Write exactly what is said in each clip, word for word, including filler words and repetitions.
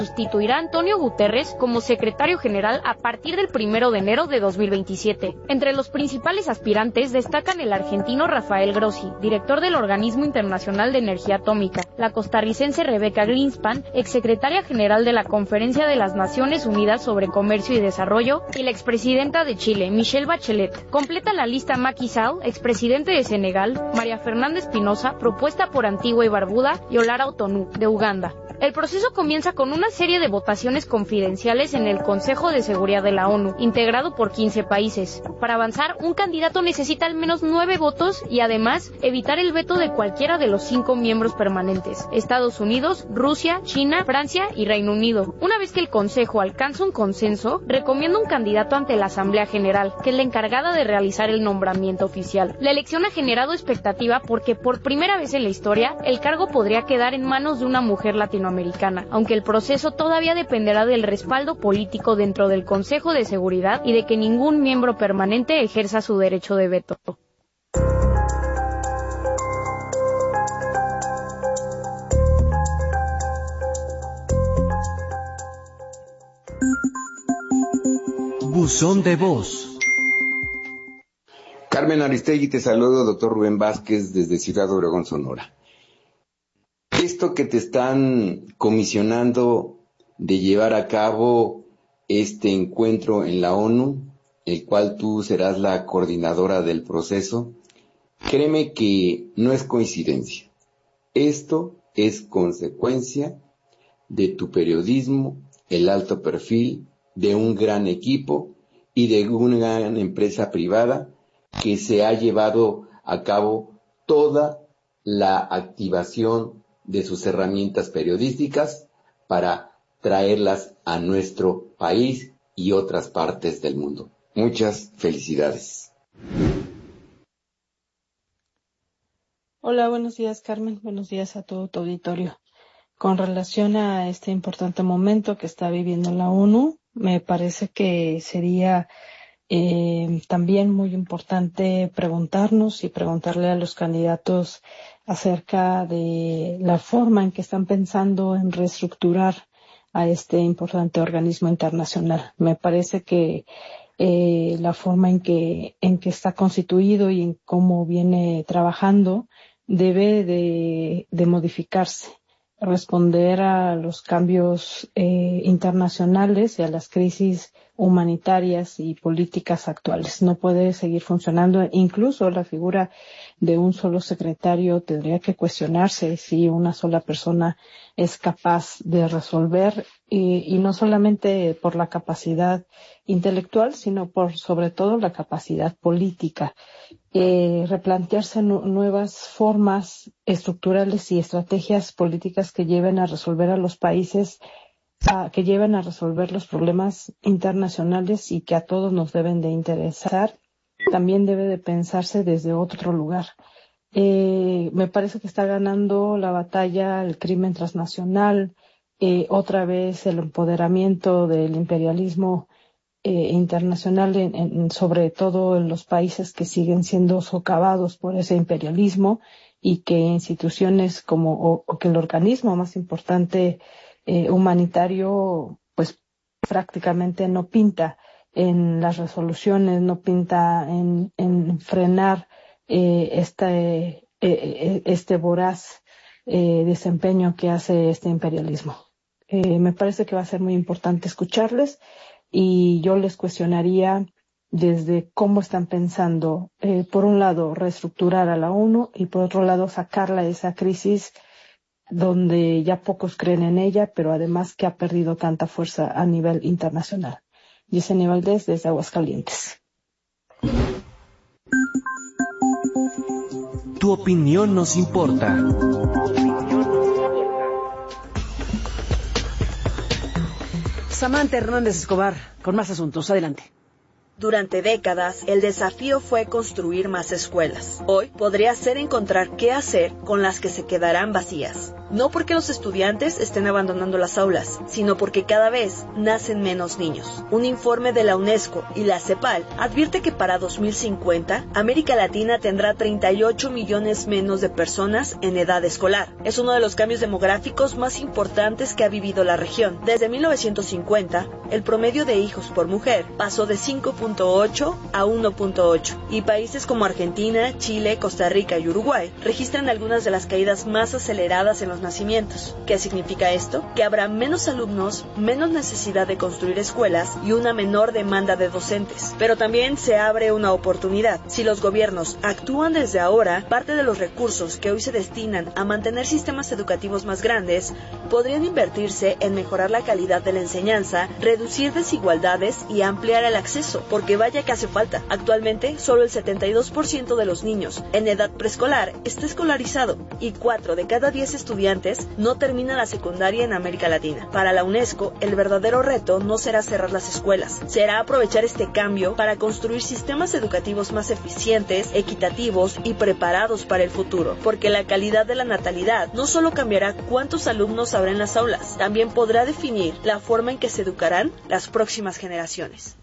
sustituirá a Antonio Guterres como secretario general a partir del primero de enero de dos mil veintisiete. Entre los principales aspirantes destacan el argentino Rafael Grossi, director del Organismo Internacional de Energía Atómica, la costarricense Rebecca Greenspan, exsecretaria general de la Conferencia de las Naciones Unidas sobre Comercio y Desarrollo, y la expresidenta de Chile, Michelle Bachelet. Completa la lista Macky Sall, expresidente de Senegal, María Fernanda Espinosa, propuesta por Antigua y Barbuda, y Olara Otonu, de Uganda. El proceso comienza con una serie de votaciones confidenciales en el Consejo de Seguridad de la ONU, integrado por quince países. Para avanzar, un candidato necesita al menos nueve votos y además evitar el veto de cualquiera de los cinco miembros permanentes: Estados Unidos, Rusia, China, Francia y Reino Unido. Una vez que el Consejo alcanza un consenso, recomienda un candidato ante la Asamblea General, que es la encargada de realizar el nombramiento oficial. La elección ha generado expectativa porque por primera vez en la historia, el cargo podría quedar en manos de una mujer latinoamericana. Americana, aunque el proceso todavía dependerá del respaldo político dentro del Consejo de Seguridad y de que ningún miembro permanente ejerza su derecho de veto. Buzón de voz. Carmen Aristegui, te saludo, doctor Rubén Vázquez, desde Ciudad Obregón, Sonora. Esto que te están comisionando de llevar a cabo este encuentro en la ONU, el cual tú serás la coordinadora del proceso, créeme que no es coincidencia. Esto es consecuencia de tu periodismo, el alto perfil, de un gran equipo y de una gran empresa privada que se ha llevado a cabo toda la activación de sus herramientas periodísticas para traerlas a nuestro país y otras partes del mundo. Muchas felicidades. Hola, buenos días, Carmen. Buenos días a todo tu auditorio. Con relación a este importante momento que está viviendo la ONU, me parece que sería eh, también muy importante preguntarnos y preguntarle a los candidatos acerca de la forma en que están pensando en reestructurar a este importante organismo internacional. Me parece que eh, la forma en que, en que está constituido y en cómo viene trabajando debe de, de modificarse, responder a los cambios eh, internacionales y a las crisis humanitarias y políticas actuales. No puede seguir funcionando. Incluso la figura de un solo secretario tendría que cuestionarse si una sola persona es capaz de resolver, y, y no solamente por la capacidad intelectual, sino por sobre todo la capacidad política. Eh, replantearse nu- nuevas formas estructurales y estrategias políticas que lleven a resolver a los países, a, que lleven a resolver los problemas internacionales y que a todos nos deben de interesar, también debe de pensarse desde otro lugar. Eh, me parece que está ganando la batalla el crimen transnacional, eh, otra vez el empoderamiento del imperialismo Eh, internacional, en, en, sobre todo en los países que siguen siendo socavados por ese imperialismo, y que instituciones como, o, o que el organismo más importante eh, humanitario, pues prácticamente no pinta en las resoluciones, no pinta en, en frenar eh, este, eh, este voraz eh, desempeño que hace este imperialismo. Eh, me parece que va a ser muy importante escucharles, y yo les cuestionaría desde cómo están pensando, eh, por un lado, reestructurar a la ONU, y por otro lado, sacarla de esa crisis donde ya pocos creen en ella, pero además que ha perdido tanta fuerza a nivel internacional. Yesenia Valdés, desde Aguascalientes. Tu opinión nos importa. Samantha Hernández Escobar, con más asuntos. Adelante. Durante décadas, el desafío fue construir más escuelas. Hoy podría ser encontrar qué hacer con las que se quedarán vacías. No porque los estudiantes estén abandonando las aulas, sino porque cada vez nacen menos niños. Un informe de la UNESCO y la CEPAL advierte que para dos mil cincuenta, América Latina tendrá treinta y ocho millones menos de personas en edad escolar. Es uno de los cambios demográficos más importantes que ha vivido la región. Desde mil novecientos cincuenta, el promedio de hijos por mujer pasó de cinco punto ocho a uno punto ocho, y países como Argentina, Chile, Costa Rica y Uruguay registran algunas de las caídas más aceleradas en los nacimientos. ¿Qué significa esto? Que habrá menos alumnos, menos necesidad de construir escuelas y una menor demanda de docentes. Pero también se abre una oportunidad. Si los gobiernos actúan desde ahora, parte de los recursos que hoy se destinan a mantener sistemas educativos más grandes podrían invertirse en mejorar la calidad de la enseñanza, reducir desigualdades y ampliar el acceso, porque vaya que hace falta. Actualmente, solo el setenta y dos por ciento de los niños en edad preescolar está escolarizado y cuatro de cada diez estudiantes no terminan la secundaria en América Latina. Para la UNESCO, el verdadero reto no será cerrar las escuelas, será aprovechar este cambio para construir sistemas educativos más eficientes, equitativos y preparados para el futuro, porque la calidad de la natalidad no solo cambiará cuántos alumnos habrá en las aulas, también podrá definir la forma en que se educarán las próximas generaciones.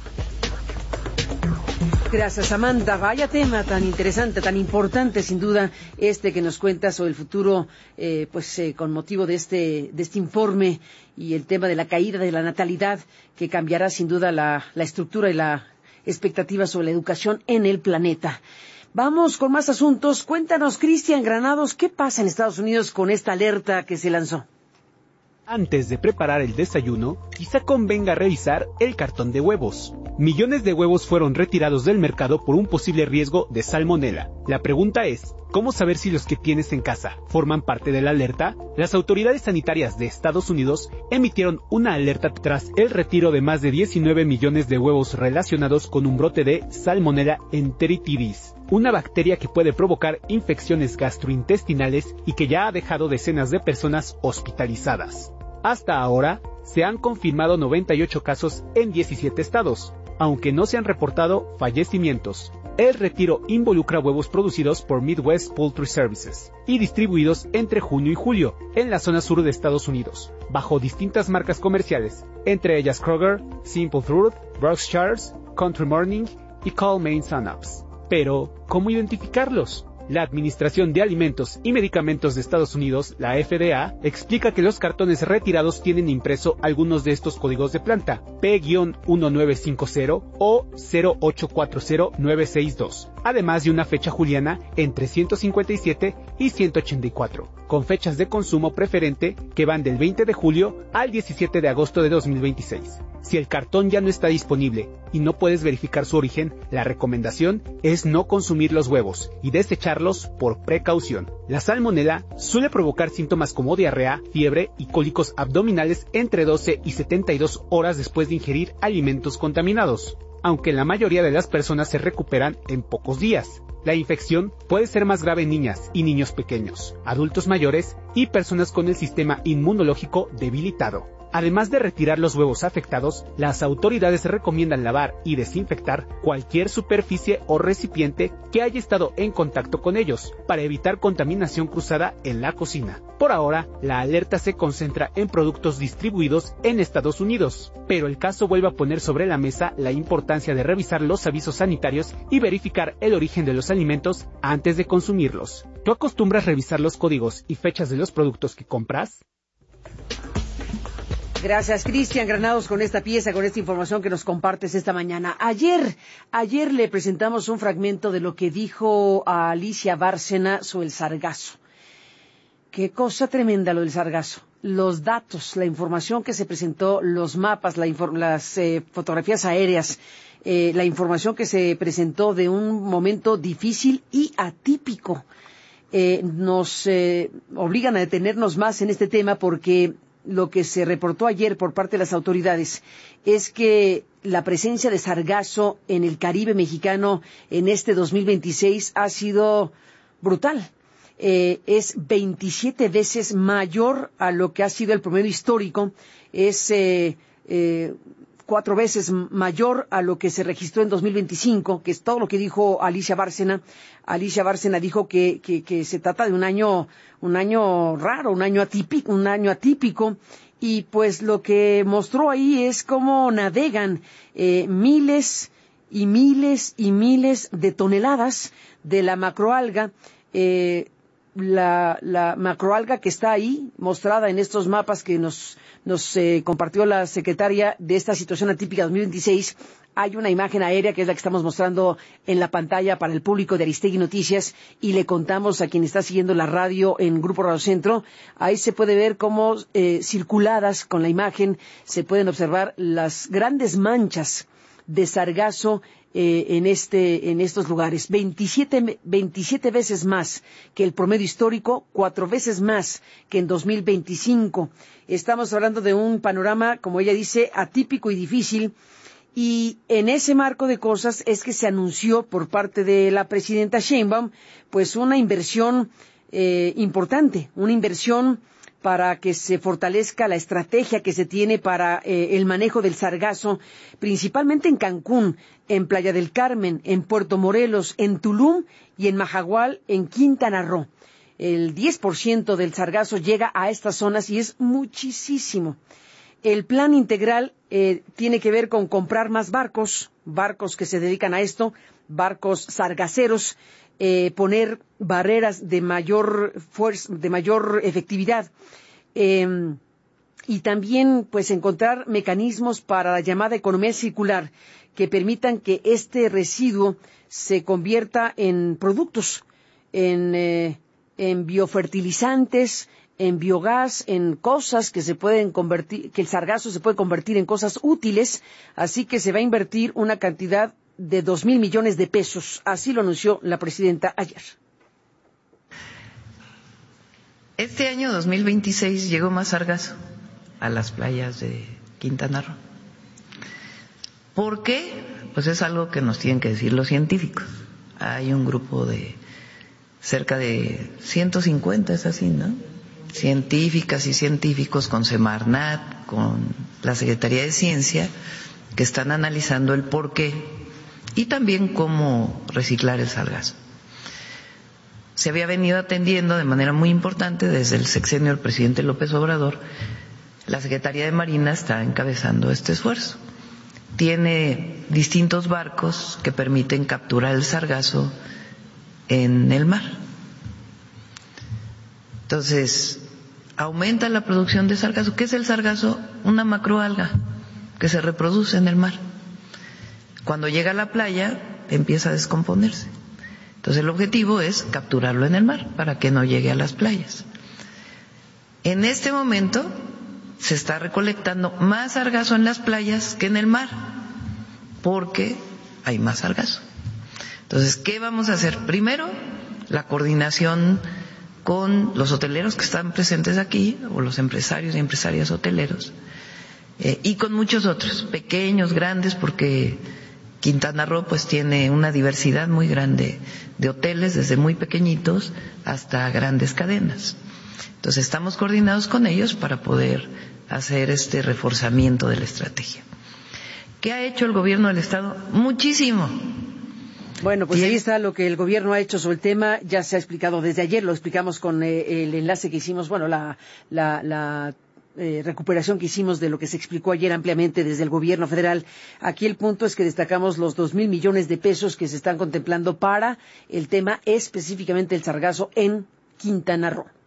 Gracias, Amanda. Vaya tema tan interesante, tan importante, sin duda, este que nos cuenta sobre el futuro, eh, pues eh, con motivo de este de este informe y el tema de la caída de la natalidad, que cambiará sin duda la, la estructura y la expectativa sobre la educación en el planeta. Vamos con más asuntos. Cuéntanos, Cristian Granados, ¿qué pasa en Estados Unidos con esta alerta que se lanzó? Antes de preparar el desayuno, quizá convenga revisar el cartón de huevos. Millones de huevos fueron retirados del mercado por un posible riesgo de salmonela. La pregunta es, ¿cómo saber si los que tienes en casa forman parte de la alerta? Las autoridades sanitarias de Estados Unidos emitieron una alerta tras el retiro de más de diecinueve millones de huevos relacionados con un brote de Salmonella enteritidis, una bacteria que puede provocar infecciones gastrointestinales y que ya ha dejado decenas de personas hospitalizadas. Hasta ahora, se han confirmado noventa y ocho casos en diecisiete estados, aunque no se han reportado fallecimientos. El retiro involucra huevos producidos por Midwest Poultry Services y distribuidos entre junio y julio en la zona sur de Estados Unidos, bajo distintas marcas comerciales, entre ellas Kroger, Simple Truth, Berkshire, Country Morning y Cal-Maine Sun-Ups. Pero, ¿cómo identificarlos? La Administración de Alimentos y Medicamentos de Estados Unidos, la F D A, explica que los cartones retirados tienen impreso algunos de estos códigos de planta, P uno nueve cinco cero o cero ocho cuatro cero nueve seis dos, además de una fecha juliana entre ciento cincuenta y siete y ciento ochenta y cuatro, con fechas de consumo preferente que van del veinte de julio al diecisiete de agosto de dos mil veintiséis. Si el cartón ya no está disponible y no puedes verificar su origen, la recomendación es no consumir los huevos y desecharlos por precaución. La salmonela suele provocar síntomas como diarrea, fiebre y cólicos abdominales entre doce y setenta y dos horas después de ingerir alimentos contaminados, aunque la mayoría de las personas se recuperan en pocos días. La infección puede ser más grave en niñas y niños pequeños, adultos mayores y personas con el sistema inmunológico debilitado. Además de retirar los huevos afectados, las autoridades recomiendan lavar y desinfectar cualquier superficie o recipiente que haya estado en contacto con ellos, para evitar contaminación cruzada en la cocina. Por ahora, la alerta se concentra en productos distribuidos en Estados Unidos, pero el caso vuelve a poner sobre la mesa la importancia de revisar los avisos sanitarios y verificar el origen de los alimentos antes de consumirlos. ¿Tú acostumbras revisar los códigos y fechas de los productos que compras? Gracias, Cristian Granados, con esta pieza, con esta información que nos compartes esta mañana. Ayer, ayer le presentamos un fragmento de lo que dijo a Alicia Bárcena sobre el sargazo. Qué cosa tremenda lo del sargazo. Los datos, la información que se presentó, los mapas, la infor- las eh, fotografías aéreas, eh, la información que se presentó de un momento difícil y atípico, eh, nos eh, obligan a detenernos más en este tema, porque lo que se reportó ayer por parte de las autoridades es que la presencia de sargazo en el Caribe mexicano en este dos mil veintiséis ha sido brutal. Eh, es veintisiete veces mayor a lo que ha sido el promedio histórico. Es eh, eh, cuatro veces mayor a lo que se registró en dos mil veinticinco, que es todo lo que dijo Alicia Bárcena. Alicia Bárcena dijo que, que, que se trata de un año, un año raro, un año atípico, un año atípico, y pues lo que mostró ahí es cómo navegan eh, miles y miles y miles de toneladas de la macroalga, eh, la, la macroalga que está ahí mostrada en estos mapas que nos, nos eh, compartió la secretaria de esta situación atípica dos mil veintiséis. Hay una imagen aérea que es la que estamos mostrando en la pantalla para el público de Aristegui Noticias, y le contamos a quien está siguiendo la radio en Grupo Radio Centro. Ahí se puede ver cómo eh, circuladas con la imagen se pueden observar las grandes manchas de sargazo eh, en este en estos lugares. veintisiete, veintisiete veces más que el promedio histórico, cuatro veces más que en dos mil veinticinco. Estamos hablando de un panorama, como ella dice, atípico y difícil. Y en ese marco de cosas es que se anunció por parte de la presidenta Sheinbaum pues una inversión eh, importante, una inversión para que se fortalezca la estrategia que se tiene para eh, el manejo del sargazo, principalmente en Cancún, en Playa del Carmen, en Puerto Morelos, en Tulum y en Majagual, en Quintana Roo. El diez por ciento del sargazo llega a estas zonas y es muchísimo. El plan integral eh, tiene que ver con comprar más barcos, barcos que se dedican a esto, barcos sargaceros, eh, poner barreras de mayor fuerza, de mayor efectividad, eh, y también pues encontrar mecanismos para la llamada economía circular que permitan que este residuo se convierta en productos, en, eh, en biofertilizantes, en biogás, en cosas que se pueden convertir, que el sargazo se puede convertir en cosas útiles. Así que se va a invertir una cantidad de dos mil millones de pesos. Así lo anunció la presidenta ayer. Este año dos mil veintiséis llegó más sargazo a las playas de Quintana Roo. ¿Por qué? Pues es algo que nos tienen que decir los científicos. Hay un grupo de cerca de ciento cincuenta, es así, ¿no?, científicas y científicos con Semarnat, con la Secretaría de Ciencia, que están analizando el por qué y también cómo reciclar el sargazo. Se había venido atendiendo de manera muy importante desde el sexenio del presidente López Obrador. La Secretaría de Marina está encabezando este esfuerzo. Tiene distintos barcos que permiten capturar el sargazo en el mar. Entonces, aumenta la producción de sargazo. ¿Qué es el sargazo? Una macroalga que se reproduce en el mar. Cuando llega a la playa, empieza a descomponerse. Entonces, el objetivo es capturarlo en el mar para que no llegue a las playas. En este momento se está recolectando más sargazo en las playas que en el mar, porque hay más sargazo. Entonces, ¿qué vamos a hacer? Primero, la coordinación con los hoteleros que están presentes aquí, o los empresarios y empresarias hoteleros, eh, y con muchos otros, pequeños, grandes, porque Quintana Roo pues tiene una diversidad muy grande de hoteles, desde muy pequeñitos hasta grandes cadenas. Entonces estamos coordinados con ellos para poder hacer este reforzamiento de la estrategia. ¿Qué ha hecho el gobierno del Estado? Muchísimo. Bueno, pues ahí está lo que el gobierno ha hecho sobre el tema. Ya se ha explicado desde ayer, lo explicamos con eh, el enlace que hicimos, bueno, la, la, la eh, recuperación que hicimos de lo que se explicó ayer ampliamente desde el gobierno federal. Aquí el punto es que destacamos los dos mil millones de pesos que se están contemplando para el tema específicamente del sargazo en Quintana Roo.